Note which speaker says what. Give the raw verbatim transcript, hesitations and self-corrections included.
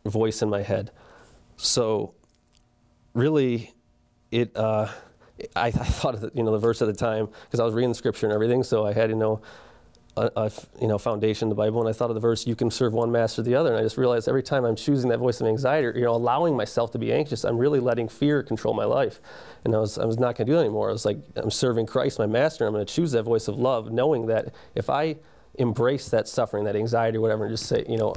Speaker 1: voice in my head. So really, it uh, I, I thought of the, you know the verse at the time because I was reading the scripture and everything, so I had to know a, a you know foundation in the Bible, and I thought of the verse, "You can serve one master or the other," and I just realized every time I'm choosing that voice of anxiety, or, you know, allowing myself to be anxious, I'm really letting fear control my life, and I was I was not going to do that anymore. I was like, I'm serving Christ, my master, and I'm going to choose that voice of love, knowing that if I embrace that suffering, that anxiety, or whatever, and just say, you know,